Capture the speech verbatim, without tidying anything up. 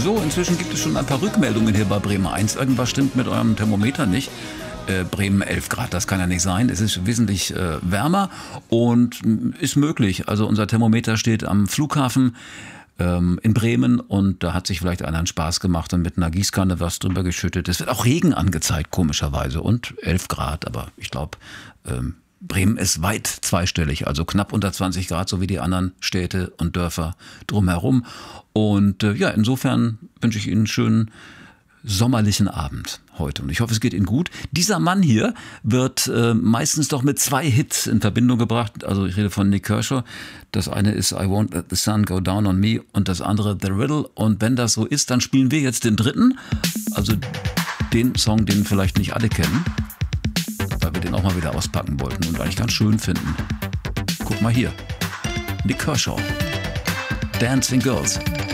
So, inzwischen gibt es schon ein paar Rückmeldungen hier bei Bremen eins. Irgendwas stimmt mit eurem Thermometer nicht. Äh, Bremen elf Grad, das kann ja nicht sein. Es ist wesentlich äh, wärmer und ist möglich. Also unser Thermometer steht am Flughafen ähm, in Bremen und da hat sich vielleicht einer einen Spaß gemacht und mit einer Gießkanne was drüber geschüttet. Es wird auch Regen angezeigt, komischerweise. Und elf Grad, aber ich glaube, ähm, Bremen ist weit zweistellig, also knapp unter zwanzig Grad, so wie die anderen Städte und Dörfer drumherum. Und äh, ja, insofern wünsche ich Ihnen einen schönen sommerlichen Abend heute. Und ich hoffe, es geht Ihnen gut. Dieser Mann hier wird äh, meistens doch mit zwei Hits in Verbindung gebracht. Also ich rede von Nik Kershaw. Das eine ist I Won't Let the Sun Go Down on Me und das andere The Riddle. Und wenn das so ist, dann spielen wir jetzt den dritten. Also den Song, den vielleicht nicht alle kennen, weil wir den auch mal wieder auspacken wollten und eigentlich ganz schön finden. Guck mal hier. Nik Kershaw. Dancing Girls.